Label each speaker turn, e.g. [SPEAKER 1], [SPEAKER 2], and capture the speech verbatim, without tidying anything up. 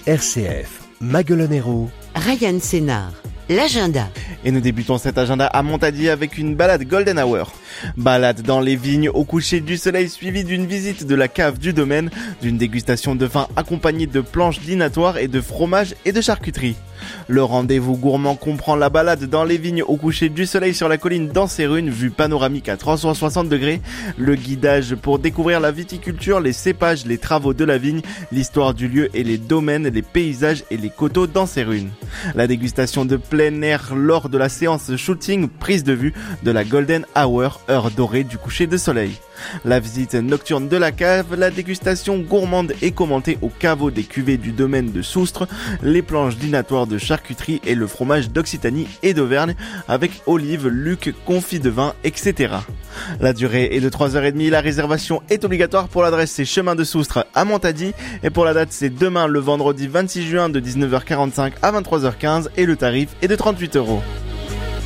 [SPEAKER 1] R C F, Maguelonero,
[SPEAKER 2] Ryan Sénard, l'agenda.
[SPEAKER 3] Et nous débutons cet agenda à Montady avec une balade Golden Hour. Balade dans les vignes au coucher du soleil suivie d'une visite de la cave du domaine, d'une dégustation de vin accompagnée de planches dînatoires et de fromage et de charcuterie. Le rendez-vous gourmand comprend la balade dans les vignes au coucher du soleil sur la colline d'Anserune, vue panoramique à trois cent soixante degrés, le guidage pour découvrir la viticulture, les cépages, les travaux de la vigne, l'histoire du lieu et les domaines, les paysages et les coteaux d'Anserune. La dégustation de plein air lors de la séance shooting prise de vue de la Golden Hour, heure dorée du coucher de soleil. La visite nocturne de la cave, la dégustation gourmande et commentée au caveau des cuvées du domaine de Soustre, les planches dînatoires de charcuterie et le fromage d'Occitanie et d'Auvergne avec olives, luc, confit de vin, et cetera. La durée est de trois heures trente, la réservation est obligatoire. Pour l'adresse c'est chemin de Soustre à Montady et pour la date c'est demain le vendredi vingt-six juin de dix-neuf heures quarante-cinq à vingt-trois heures quinze et le tarif est de trente-huit euros.